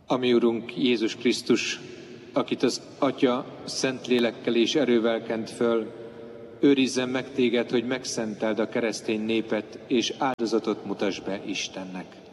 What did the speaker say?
Ami Urunk Jézus Krisztus, akit az Atya szent lélekkel és erővel kent föl, őrizzen meg téged, hogy megszenteld a keresztény népet, és áldozatot mutass be Istennek.